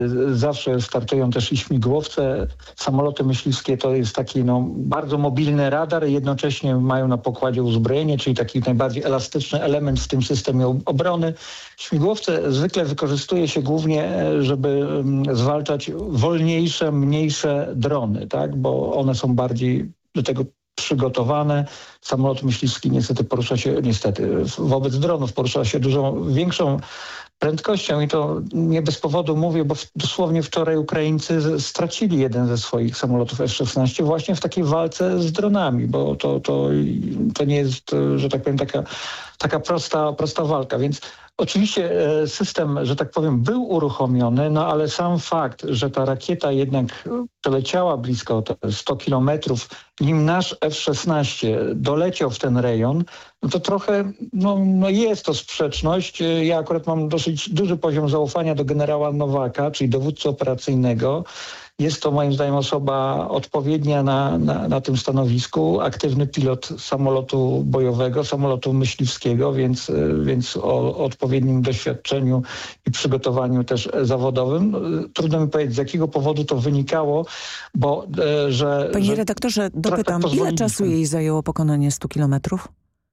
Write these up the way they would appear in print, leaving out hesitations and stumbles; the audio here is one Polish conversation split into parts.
Zawsze startują też i śmigłowce. Samoloty myśliwskie to jest taki bardzo mobilny radar, jednocześnie mają na pokładzie uzbrojenie, czyli taki najbardziej elastyczny element w tym systemie obrony. Śmigłowce zwykle wykorzystuje się głównie, żeby zwalczać wolniejsze, mniejsze drony, tak? Bo one są bardziej do tego przygotowane. Samolot myśliwski wobec dronów porusza się dużo większą prędkością i to nie bez powodu mówię, bo dosłownie wczoraj Ukraińcy stracili jeden ze swoich samolotów F-16 właśnie w takiej walce z dronami, bo to nie jest, że tak powiem, taka prosta walka, więc oczywiście system, że tak powiem, był uruchomiony, ale sam fakt, że ta rakieta jednak przeleciała blisko 100 kilometrów, nim nasz F-16 doleciał w ten rejon, to trochę jest to sprzeczność. Ja akurat mam dosyć duży poziom zaufania do generała Nowaka, czyli dowódcy operacyjnego. Jest to moim zdaniem osoba odpowiednia na tym stanowisku, aktywny pilot samolotu bojowego, samolotu myśliwskiego, więc o odpowiednim doświadczeniu i przygotowaniu też zawodowym. Trudno mi powiedzieć, z jakiego powodu to wynikało, bo że... Panie redaktorze, dopytam, ile czasu jej zajęło pokonanie 100 kilometrów?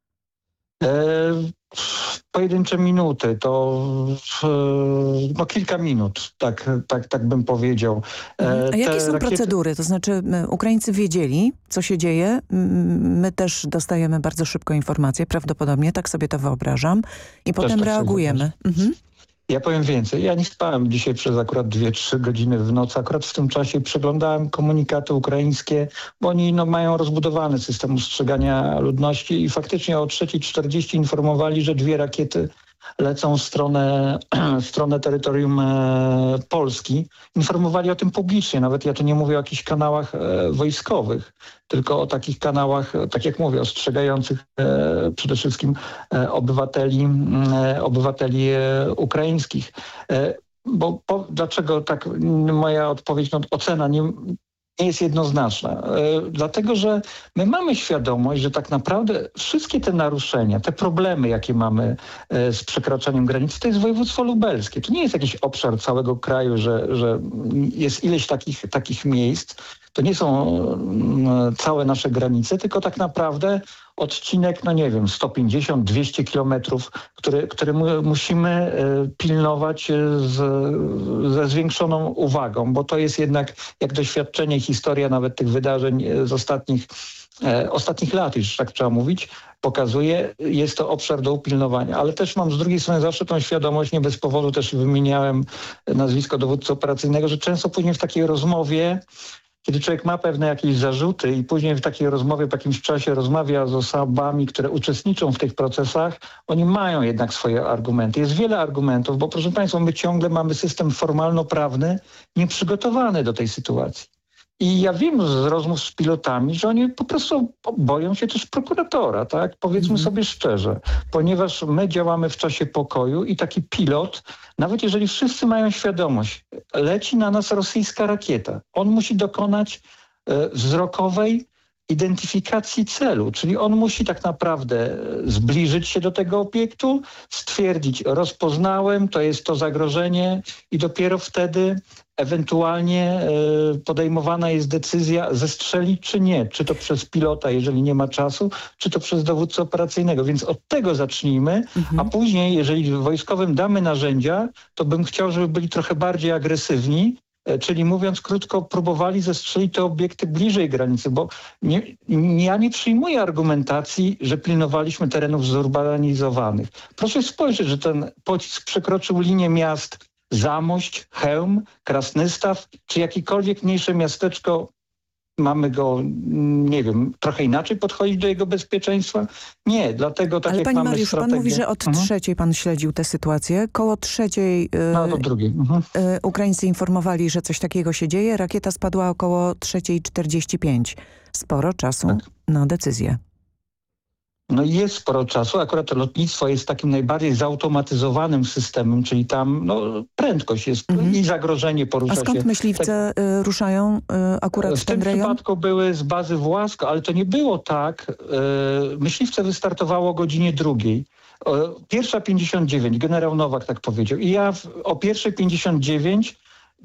Pojedyncze minuty, to kilka minut, tak bym powiedział. A jakie są procedury? To znaczy Ukraińcy wiedzieli, co się dzieje. My też dostajemy bardzo szybko informacje, prawdopodobnie, tak sobie to wyobrażam. I potem reagujemy. Ja powiem więcej. Ja nie spałem dzisiaj przez akurat 2-3 godziny w nocy. Akurat w tym czasie przeglądałem komunikaty ukraińskie, bo oni mają rozbudowany system ostrzegania ludności i faktycznie o 3:40 informowali, że 2 rakiety lecą w stronę terytorium Polski. Informowali o tym publicznie. Nawet ja tu nie mówię o jakichś kanałach wojskowych, tylko o takich kanałach, tak jak mówię, ostrzegających przede wszystkim obywateli ukraińskich. Dlaczego tak moja odpowiedź, ocena nie jest jednoznaczna? Dlatego, że my mamy świadomość, że tak naprawdę wszystkie te naruszenia, te problemy, jakie mamy z przekraczaniem granicy, to jest województwo lubelskie. To nie jest jakiś obszar całego kraju, że jest ileś takich miejsc. To nie są całe nasze granice, tylko tak naprawdę odcinek, 150-200 kilometrów, który musimy pilnować ze zwiększoną uwagą, bo to jest jednak jak doświadczenie, historia nawet tych wydarzeń z ostatnich lat, już tak trzeba mówić, pokazuje, jest to obszar do upilnowania. Ale też mam z drugiej strony zawsze tą świadomość, nie bez powodu też wymieniałem nazwisko dowódcy operacyjnego, że często później w takiej rozmowie, kiedy człowiek ma pewne jakieś zarzuty i później w takiej rozmowie po jakimś czasie rozmawia z osobami, które uczestniczą w tych procesach, oni mają jednak swoje argumenty. Jest wiele argumentów, bo proszę Państwa, my ciągle mamy system formalno-prawny nieprzygotowany do tej sytuacji. I ja wiem z rozmów z pilotami, że oni po prostu boją się też prokuratora, tak? Powiedzmy sobie szczerze, ponieważ my działamy w czasie pokoju i taki pilot, nawet jeżeli wszyscy mają świadomość, leci na nas rosyjska rakieta, on musi dokonać wzrokowej identyfikacji celu, czyli on musi tak naprawdę zbliżyć się do tego obiektu, stwierdzić, rozpoznałem, to jest to zagrożenie i dopiero wtedy ewentualnie podejmowana jest decyzja zestrzelić czy nie, czy to przez pilota, jeżeli nie ma czasu, czy to przez dowódcę operacyjnego. Więc od tego zacznijmy, a później, jeżeli wojskowym damy narzędzia, to bym chciał, żeby byli trochę bardziej agresywni, czyli mówiąc krótko, próbowali zestrzelić te obiekty bliżej granicy, bo ja nie przyjmuję argumentacji, że pilnowaliśmy terenów zurbanizowanych. Proszę spojrzeć, że ten pocisk przekroczył linię miast Zamość, Chełm, Krasnystaw, czy jakiekolwiek mniejsze miasteczko, mamy go, nie wiem, trochę inaczej podchodzić do jego bezpieczeństwa? Nie, dlatego tak. Ale jak Panie mamy Mariusz, strategię... pan mówi, że od 3:00 pan śledził tę sytuację. Koło 3:00 do 2:00. Ukraińcy informowali, że coś takiego się dzieje. Rakieta spadła około 3:45. Sporo czasu na decyzję. Jest sporo czasu. Akurat lotnictwo jest takim najbardziej zautomatyzowanym systemem, czyli tam prędkość jest i zagrożenie porusza się. A skąd myśliwce ruszają akurat w ten rejon? W tym przypadku były z bazy Własko, ale to nie było tak. Myśliwce wystartowało o godzinie 2:00. 1:59, generał Nowak tak powiedział. I ja o 1:59